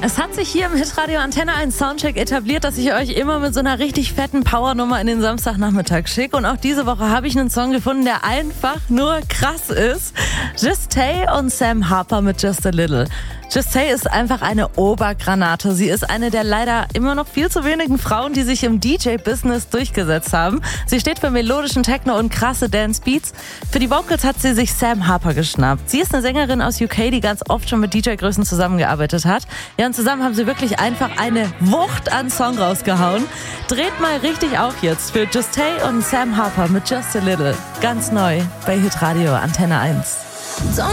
Es hat sich hier im Hitradio Antenne 1 Soundcheck etabliert, dass ich euch immer mit so einer richtig fetten Powernummer in den Samstagnachmittag schicke. Und auch diese Woche habe ich einen Song gefunden, der einfach nur krass ist. Justay und Sam Harper mit Just a Little. Justay ist einfach eine Obergranate. Sie ist eine der leider immer noch viel zu wenigen Frauen, die sich im DJ-Business durchgesetzt haben. Sie steht für melodischen Techno und krasse Dance-Beats. Für die Vocals hat sie sich Sam Harper geschnappt. Sie ist eine Sängerin aus UK, die ganz oft schon mit DJ-Größen zusammengearbeitet hat. Ja, und zusammen haben sie wirklich einfach eine Wucht an Song rausgehauen. Dreht mal richtig auf jetzt für Justay und Sam Harper mit Just a Little. Ganz neu bei Hitradio Antenne 1.